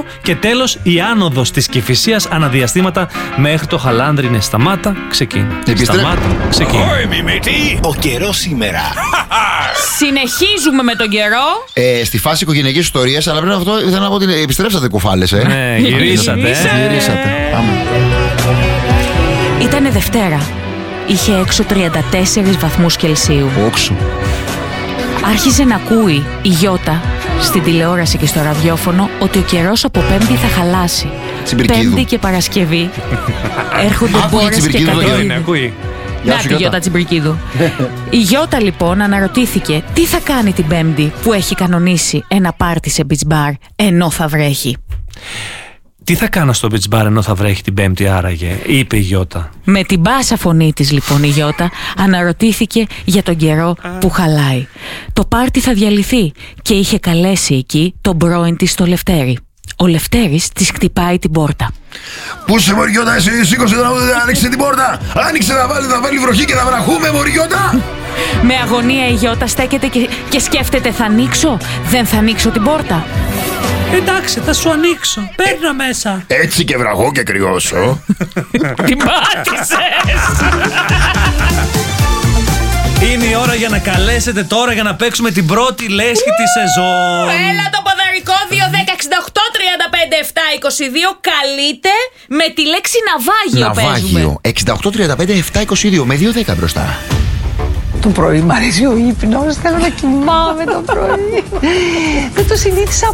Κιθαρό και τέλος η άνοδος της Κηφισίας αναδιαστήματα μέχρι το Χαλάνδρινε. Σταμάτα, ξεκίνα. Σταμάτα, ξεκίνα. Ο καιρός σήμερα. Συνεχίζουμε με τον καιρό. Στη φάση οικογενειακής ιστορίας, αλλά πριν αυτό ήθελα να πω ότι επιστρέψατε κουφάλες, Ναι, γυρίσατε. Πάμε. Ήτανε Δευτέρα. Είχε έξω 34 βαθμούς Κελσίου. Όξου. Άρχιζε να ακούει η Γιώτα στην τηλεόραση και στο ραδιόφωνο ότι ο καιρός από Πέμπτη θα χαλάσει. Πέμπτη και Παρασκευή έρχονται μπόρες και κατρίνοι. Να τη Γιώτα Τσιμπρικίδου. Η Γιώτα λοιπόν αναρωτήθηκε τι θα κάνει την Πέμπτη που έχει κανονίσει ένα πάρτι σε beach bar ενώ θα βρέχει. Τι θα κάνω στο beach bar ενώ θα βρέχει την Πέμπτη άραγε, είπε η Γιώτα. Με την μπάσα φωνή της λοιπόν η Γιώτα αναρωτήθηκε για τον καιρό που χαλάει. Το πάρτι θα διαλυθεί και είχε καλέσει εκεί τον πρώην της το Λευτέρη. Ο Λευτέρης της χτυπάει την πόρτα. Πού είσαι Μωριώτα, εσύ σήκωσε να άνοιξε την πόρτα. Άνοιξε να βάλει βροχή και να βραχούμε Μωριώτα. Με αγωνία η Γιώτα στέκεται και σκέφτεται, θα ανοίξω, δεν θα ανοίξω την πόρτα. Εντάξει, θα σου ανοίξω. Παίρνω μέσα. Έτσι και βραχώ και κρυώσω. Την πάτησες. Είναι η ώρα για να καλέσετε τώρα για να παίξουμε την πρώτη λέσχη της σεζόν. Έλα το ποδαρικό 2-10-68-35-7-22. Καλείτε με τη λέξη ναυάγιο. Ναυάγιο 68-35-7-22 με 2-10 μπροστά. Το πρωί μ' αρέσει ο ύπνος, θέλω να κοιμάμαι το πρωί. Δεν το συνήθισα